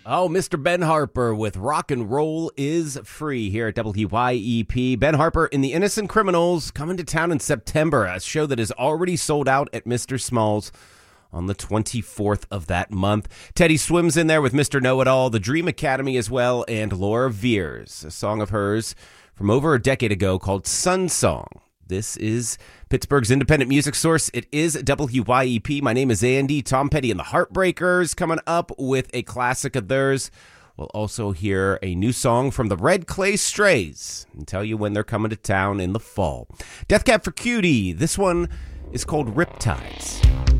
Oh, Mr. Ben Harper with Rock and Roll is Free here at WYEP. Ben Harper in The Innocent Criminals coming to town in September, a show that is already sold out at Mr. Smalls on the 24th of that month. Teddy Swims in there with Mr. Know-It-All, The Dream Academy as well, and Laura Veers, a song of hers from over a decade ago called Sun Song. This is Pittsburgh's independent music source. It is WYEP. My name is Andy. Tom Petty and the Heartbreakers coming up with a classic of theirs. We'll also hear a new song from the Red Clay Strays and tell you when they're coming to town in the fall. Death Cab for Cutie. This one is called Riptides.